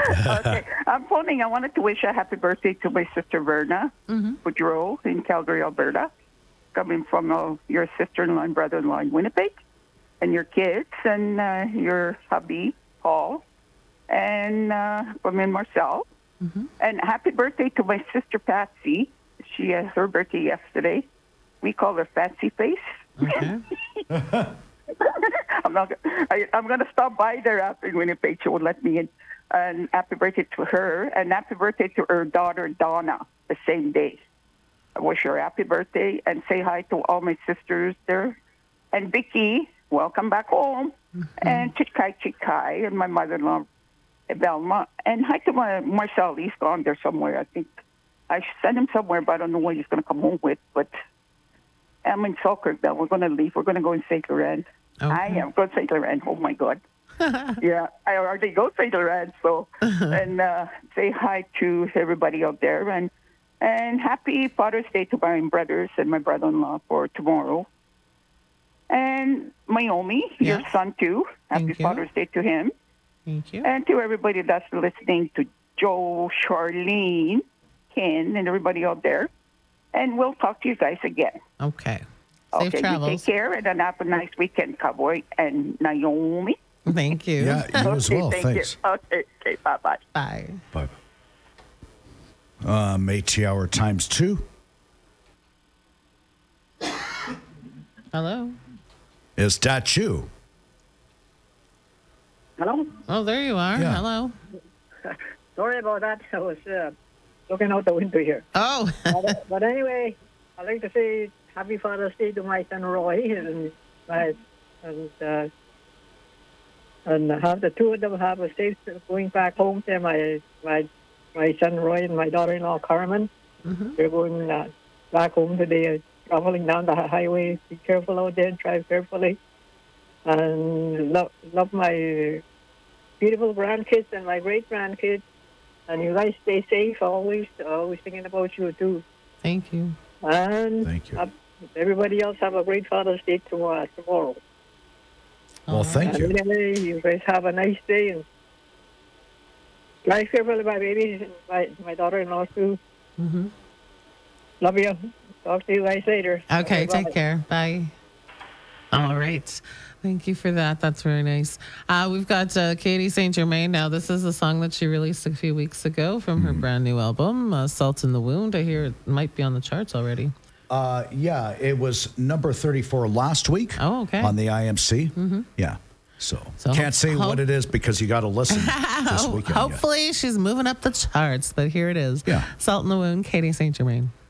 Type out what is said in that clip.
Okay. I'm phoning. I wanted to wish a happy birthday to my sister Verna Boudreau in Calgary, Alberta, coming from your sister-in-law and brother-in-law in Winnipeg, and your kids and your hubby, Paul, and from in Marcel. And happy birthday to my sister Patsy. She had her birthday yesterday. We call her Fancy Face. Okay. I'm going to stop by there after in Winnipeg. She will let me in. And happy birthday to her, and happy birthday to her daughter Donna the same day. I wish her a happy birthday and say hi to all my sisters there. And Vicky, welcome back home. And Chikai and my mother-in-law Velma. And hi to my Marcel. He's gone there somewhere. I think I sent him somewhere, but I don't know what he's going to come home with. But I'm in Selkirk now. We're going to leave. We're going to go in St. Laurent. Okay. I am going to St. Laurent. Oh, my God. Yeah, I already go to St. Laurent. So, and say hi to everybody out there. And happy Father's Day to my brothers and my brother-in-law for tomorrow. And Naomi, your son, too. Happy Father's Day to him. Thank you. And to everybody that's listening, to Joe, Charlene, Ken, and everybody out there. And we'll talk to you guys again. Okay. Safe travels. You take care and have a nice weekend, Cowboy and Naomi. Thank you. Yeah, you as well. Thanks. Okay, bye-bye. Bye. Bye. Métis Hour times 2. Hello. Is that you? Hello? Oh, there you are. Yeah. Hello. Sorry about that. I was looking out the window here. Oh. but anyway, I'd like to say happy Father's Day to my son Roy and have the two of them have a safe going back home to my son Roy and my daughter-in-law Carmen. They're going back home today, traveling down the highway. Be careful out there, drive carefully, and love my beautiful grandkids and my great grandkids. And you guys stay safe. Always thinking about you too. Thank you. And thank you. Everybody else have a great Father's Day tomorrow. Well, thank you. Anyway, you guys have a nice day and drive carefully, my babies, and my daughter-in-law too. Love you. Talk to you guys later. Okay, Bye. take care. Bye. All right. Thank you for that. That's very nice. We've got Katie St. Germain. Now, this is a song that she released a few weeks ago from her brand new album, Salt in the Wound. I hear it might be on the charts already. Yeah, it was number 34 last week. Oh, okay. On the IMC. Yeah. So can't say what it is because you got to listen this weekend. Hopefully she's moving up the charts, but here it is. Yeah. Salt in the Wound, Katie St. Germain.